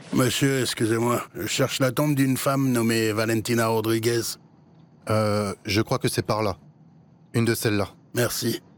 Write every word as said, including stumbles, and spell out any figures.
Monsieur, excusez-moi, je cherche la tombe d'une femme nommée Valentina Rodriguez. Euh, je crois que c'est par là. Une de celles-là. Merci.